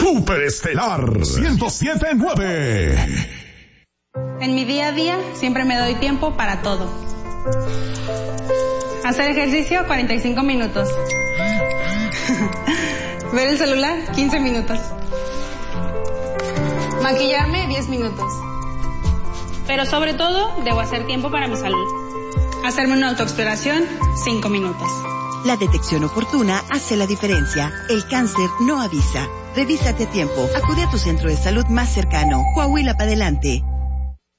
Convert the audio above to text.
Superestelar 107.9. En mi día a día siempre me doy tiempo para todo. Hacer ejercicio 45 minutos. Ver el celular 15 minutos. Maquillarme 10 minutos. Pero sobre todo debo hacer tiempo para mi salud. Hacerme una autoexploración 5 minutos. La detección oportuna hace la diferencia. El cáncer no avisa. Revísate a tiempo. Acude a tu centro de salud más cercano. Coahuila para adelante.